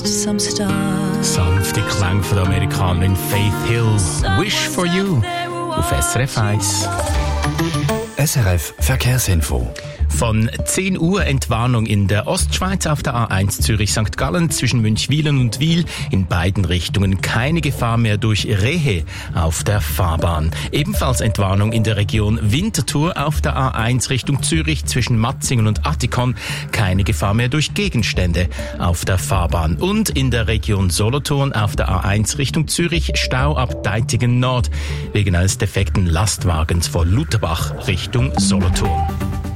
some stars. Sanfte Klänge von der Amerikanerin Faith Hill. Wish for You auf SRF 1. SRF Verkehrsinfo. Von 10 Uhr Entwarnung in der Ostschweiz auf der A1 Zürich-St. Gallen zwischen Münchwilen und Wil. In beiden Richtungen keine Gefahr mehr durch Rehe auf der Fahrbahn. Ebenfalls Entwarnung in der Region Winterthur auf der A1 Richtung Zürich zwischen Matzingen und Attikon. Keine Gefahr mehr durch Gegenstände auf der Fahrbahn. Und in der Region Solothurn auf der A1 Richtung Zürich Stau ab Deitigen Nord wegen eines defekten Lastwagens vor Lutherbach Richtung Solothurn.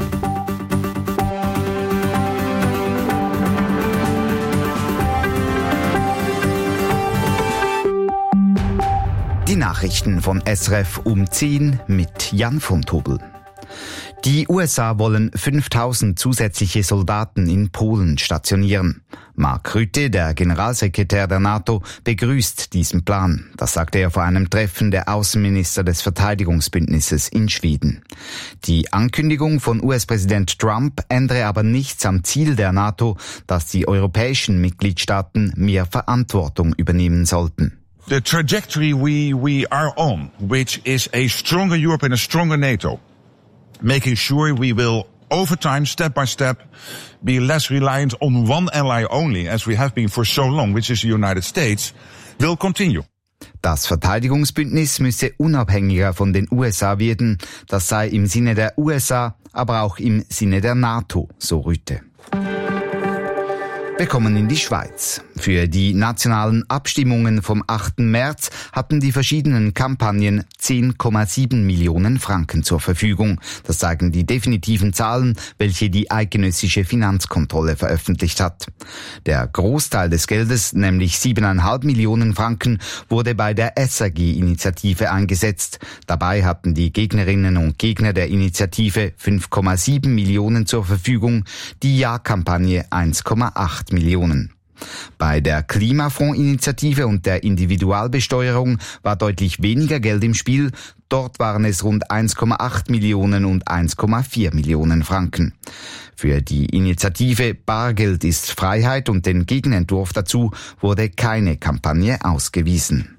Die Nachrichten von SRF um 10 mit Jan von Tobel. Die USA wollen 5000 zusätzliche Soldaten in Polen stationieren. Mark Rutte, der Generalsekretär der NATO, begrüßt diesen Plan. Das sagte er vor einem Treffen der Außenminister des Verteidigungsbündnisses in Schweden. Die Ankündigung von US-Präsident Trump ändere aber nichts am Ziel der NATO, dass die europäischen Mitgliedstaaten mehr Verantwortung übernehmen sollten. The trajectory we are on, which is a stronger Europe and a stronger NATO, making sure we will, over time, step by step, be less reliant on one ally only, as we have been for so long, which is the United States, will continue. Das Verteidigungsbündnis müsse unabhängiger von den USA werden. Das sei im Sinne der USA, aber auch im Sinne der NATO, so Rutte. Wir kommen in die Schweiz. Für die nationalen Abstimmungen vom 8. März hatten die verschiedenen Kampagnen 10,7 Millionen Franken zur Verfügung. Das sagen die definitiven Zahlen, welche die eidgenössische Finanzkontrolle veröffentlicht hat. Der Großteil des Geldes, nämlich 7,5 Millionen Franken, wurde bei der SRG-Initiative eingesetzt. Dabei hatten die Gegnerinnen und Gegner der Initiative 5,7 Millionen zur Verfügung, die Ja-Kampagne 1,8 Millionen. Bei der Klimafonds-Initiative und der Individualbesteuerung war deutlich weniger Geld im Spiel. Dort waren es rund 1,8 Millionen und 1,4 Millionen Franken. Für die Initiative Bargeld ist Freiheit und den Gegenentwurf dazu wurde keine Kampagne ausgewiesen.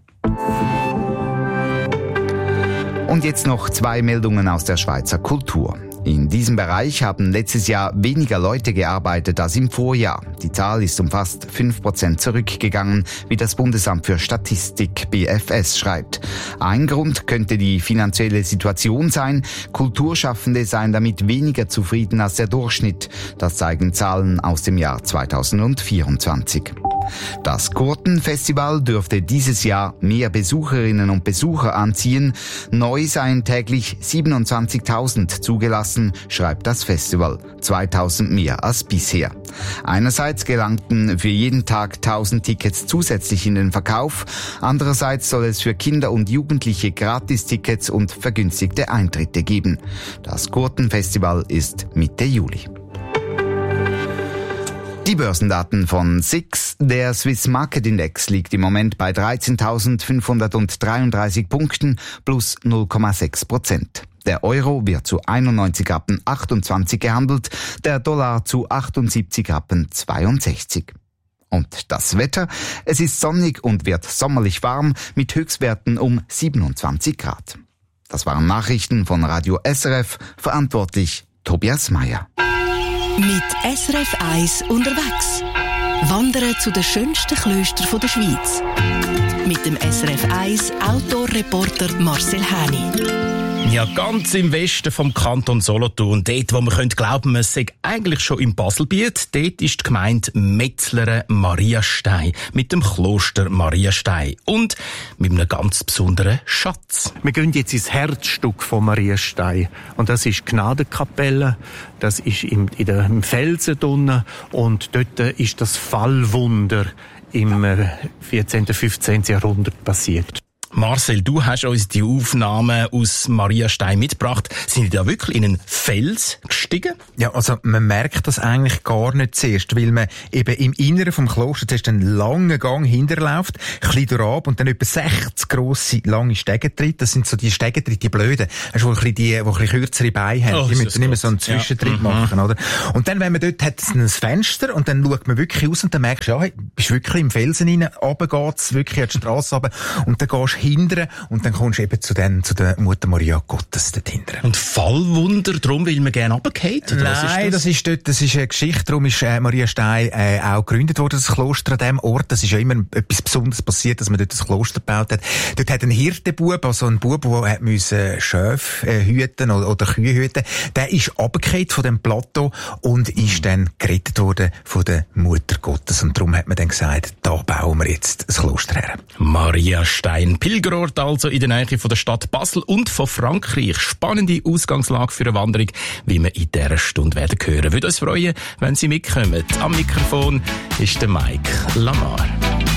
Und jetzt noch 2 Meldungen aus der Schweizer Kultur. In diesem Bereich haben letztes Jahr weniger Leute gearbeitet als im Vorjahr. Die Zahl ist um fast 5% zurückgegangen, wie das Bundesamt für Statistik BFS schreibt. Ein Grund könnte die finanzielle Situation sein. Kulturschaffende seien damit weniger zufrieden als der Durchschnitt. Das zeigen Zahlen aus dem Jahr 2024. Das Gurtenfestival dürfte dieses Jahr mehr Besucherinnen und Besucher anziehen. Neu seien täglich 27.000 zugelassen, schreibt das Festival. 2.000 mehr als bisher. Einerseits gelangten für jeden Tag 1.000 Tickets zusätzlich in den Verkauf. Andererseits soll es für Kinder und Jugendliche Gratistickets und vergünstigte Eintritte geben. Das Gurtenfestival ist Mitte Juli. Die Börsendaten von SIX. Der Swiss Market Index liegt im Moment bei 13.533 Punkten plus 0,6%. Der Euro wird zu 91,28 Rappen gehandelt, der Dollar zu 78,62 Rappen. Und das Wetter? Es ist sonnig und wird sommerlich warm mit Höchstwerten um 27 Grad. Das waren Nachrichten von Radio SRF, verantwortlich Tobias Meyer. Mit SRF 1 unterwegs. Wandern zu den schönsten Klöstern der Schweiz. Mit dem SRF 1 Outdoor-Reporter Marcel Häni. Ja, ganz im Westen vom Kanton Solothurn, dort, wo man könnte glauben, man sei eigentlich schon im Baselbiet, dort ist die Gemeinde Metzleren Mariastein mit dem Kloster Mariastein und mit einem ganz besonderen Schatz. Wir gehen jetzt ins Herzstück von Mariastein und das ist die Gnadenkapelle, das ist im Felsen drinnen und dort ist das Fallwunder im 14. 15. Jahrhundert passiert. Marcel, du hast uns die Aufnahmen aus Mariastein mitgebracht. Sind die da wirklich in einen Fels gestiegen? Ja, also man merkt das eigentlich gar nicht zuerst, weil man eben im Inneren vom Kloster zuerst einen langen Gang hinterläuft, ein bisschen durchab und dann etwa 60 grosse, lange Stegentritte. Das sind so die Stegentritte, die blöden. Hast du, die ein bisschen kürzere Beine haben. Die müssen immer so einen Zwischentritt machen, oder? Und dann, wenn man dort hat, ein Fenster und dann schaut man wirklich raus und dann merkst du, ja, hey, bist wirklich im Felsen rein, runter geht's, wirklich an die Strasse runter und dann gehst du hindern und dann kommst du eben zu der Mutter Maria Gottes dort hindern. Und Fallwunder, darum will man gerne runtergehen? Nein, das ist eine Geschichte, darum ist Mariastein auch gegründet worden, das Kloster an diesem Ort. Das ist ja immer etwas Besonderes passiert, dass man dort das Kloster gebaut hat. Dort hat ein Hirtenbub, also ein Bub, der Schäfe hüten oder Kühe hüten, der ist runtergefallen von dem Plateau und ist dann gerettet worden von der Mutter Gottes. Und darum hat man dann gesagt, da bauen wir jetzt das Kloster her. Mariastein, Pilgerort also in der Nähe von der Stadt Basel und von Frankreich. Spannende Ausgangslage für eine Wanderung, wie wir in dieser Stunde werden hören. Würde uns freuen, wenn Sie mitkommen. Am Mikrofon ist der Mike Lamar.